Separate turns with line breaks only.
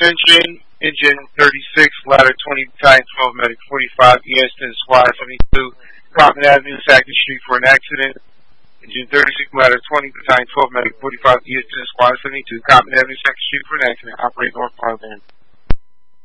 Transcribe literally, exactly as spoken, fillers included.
Attention, engine thirty-six, ladder twenty, battalion twelve, medic forty-five, E S ten, squad seventy-two, Coppin Avenue, Sackett Street for an accident. Engine thirty-six, ladder twenty, battalion twelve, medic forty-five, E S ten, squad seventy-two, Coppin Avenue, Sackett Street for an accident. Operate northbound van.